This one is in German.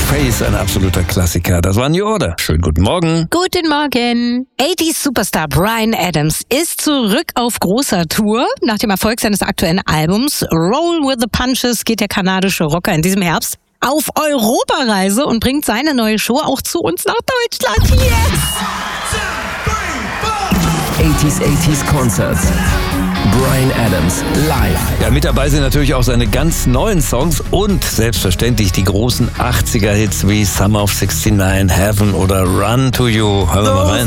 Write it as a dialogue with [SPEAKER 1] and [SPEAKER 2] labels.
[SPEAKER 1] Face, ein absoluter Klassiker. Das war New Order. Schönen guten Morgen.
[SPEAKER 2] Guten Morgen. 80s-Superstar Bryan Adams ist zurück auf großer Tour. Nach dem Erfolg seines aktuellen Albums Roll with the Punches geht der kanadische Rocker in diesem Herbst auf Europareise und bringt seine neue Show auch zu uns nach Deutschland. Yes!
[SPEAKER 3] 80s Concerts. Bryan Adams live.
[SPEAKER 1] Ja, mit dabei sind natürlich auch seine ganz neuen Songs und selbstverständlich die großen 80er-Hits wie Summer of '69, Heaven oder Run to You. Hören wir mal rein.